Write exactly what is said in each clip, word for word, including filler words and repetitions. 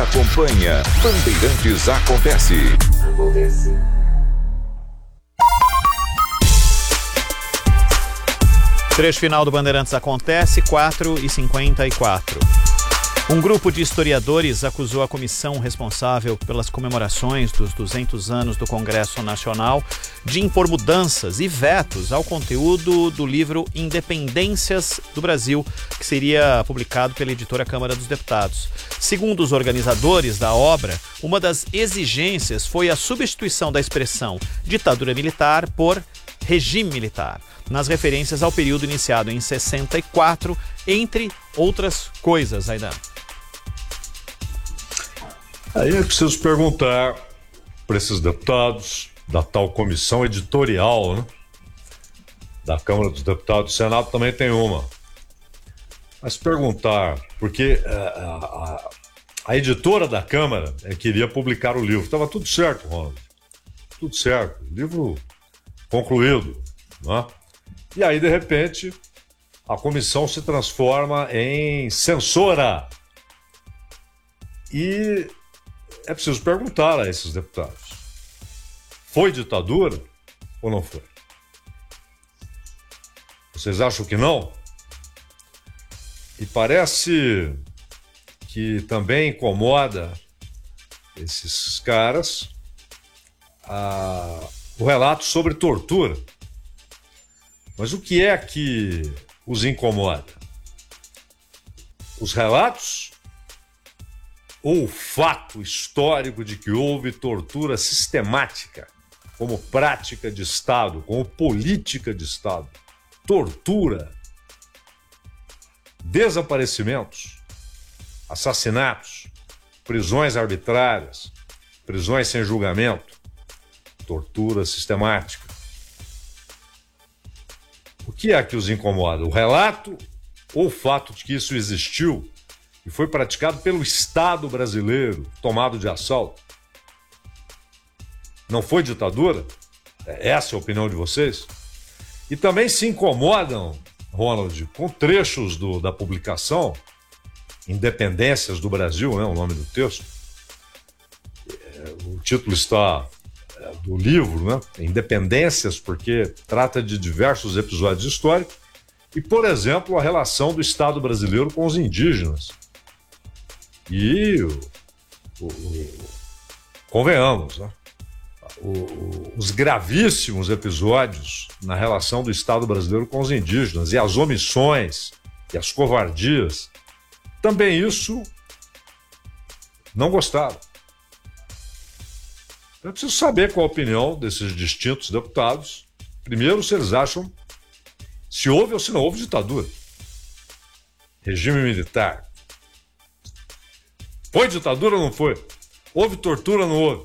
acompanha. Bandeirantes Acontece. Acontece. Trecho final do Bandeirantes Acontece, quatro e cinquenta e quatro. Um grupo de historiadores acusou a comissão responsável pelas comemorações dos duzentos anos do Congresso Nacional de impor mudanças e vetos ao conteúdo do livro Independências do Brasil, que seria publicado pela editora Câmara dos Deputados. Segundo os organizadores da obra, uma das exigências foi a substituição da expressão ditadura militar por regime militar, nas referências ao período iniciado em sessenta e quatro, entre outras coisas, Aidan. Aí é preciso perguntar para esses deputados da tal comissão editorial, né? Da Câmara dos Deputados, do Senado também tem uma. Mas perguntar, porque a, a, a editora da Câmara é, queria publicar o livro. Estava tudo certo, Ronald. Tudo certo. Livro concluído, né? E aí, de repente, a comissão se transforma em censora. E é preciso perguntar a esses deputados: foi ditadura ou não foi? Vocês acham que não? E parece que também incomoda esses caras a, o relato sobre tortura. Mas o que é que os incomoda? Os relatos ou o fato histórico de que houve tortura sistemática como prática de Estado, como política de Estado? Tortura, desaparecimentos, assassinatos, prisões arbitrárias, prisões sem julgamento, tortura sistemática. O que é que os incomoda? O relato ou o fato de que isso existiu e foi praticado pelo Estado brasileiro, tomado de assalto? Não foi ditadura? Essa é a opinião de vocês? E também se incomodam, Ronald, com trechos do, da publicação, Independências do Brasil, né, o nome do texto. O título está do livro, né? Independências, porque trata de diversos episódios históricos e, por exemplo, a relação do Estado brasileiro com os indígenas. E o, o, o, convenhamos, né? o, o, os gravíssimos episódios na relação do Estado brasileiro com os indígenas e as omissões e as covardias, também isso não gostaram. Eu preciso saber qual a opinião desses distintos deputados. Primeiro, se eles acham se houve ou se não houve ditadura. Regime militar. Foi ditadura ou não foi? Houve tortura ou não houve?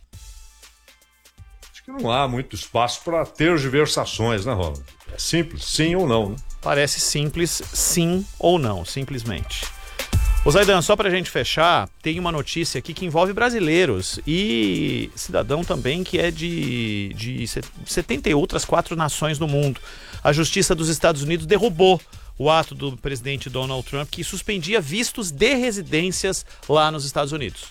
Acho que não há muito espaço para tergiversações, né, Ronald? É simples, sim ou não, né? Parece simples, sim ou não, simplesmente. Ô Zaidan, só pra gente fechar, tem uma notícia aqui que envolve brasileiros e cidadão também que é de, de setenta e outras quatro nações no mundo. A Justiça dos Estados Unidos derrubou o ato do presidente Donald Trump que suspendia vistos de residências lá nos Estados Unidos.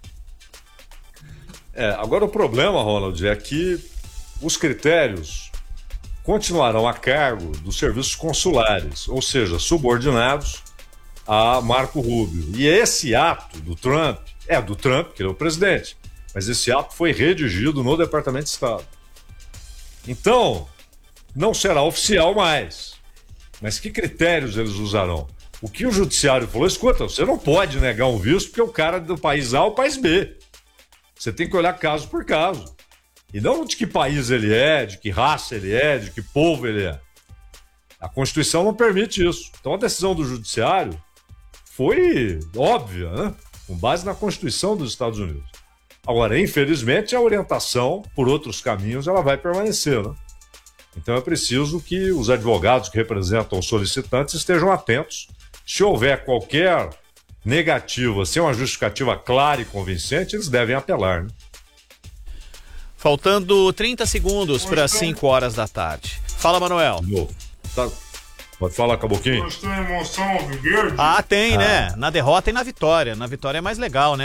É, agora o problema, Ronald, é que os critérios continuarão a cargo dos serviços consulares, ou seja, subordinados a Marco Rubio. E esse ato do Trump, é do Trump, que ele é o presidente, mas esse ato foi redigido no Departamento de Estado. Então, não será oficial mais. Mas que critérios eles usarão? O que o judiciário falou, escuta, você não pode negar um visto porque o cara é do país A ou país B. Você tem que olhar caso por caso. E não de que país ele é, de que raça ele é, de que povo ele é. A Constituição não permite isso. Então a decisão do judiciário foi óbvia, né? Com base na Constituição dos Estados Unidos. Agora, infelizmente, a orientação por outros caminhos ela vai permanecer, né? Então é preciso que os advogados que representam os solicitantes estejam atentos. Se houver qualquer negativa, sem uma justificativa clara e convincente, eles devem apelar, né? Faltando trinta segundos para cinco horas da tarde. Fala, Manuel. De novo. Tá. Pode falar, Caboquinho? Gostou da emoção alviverde? Ah, tem, Ah. né? Na derrota e na vitória. Na vitória é mais legal, né?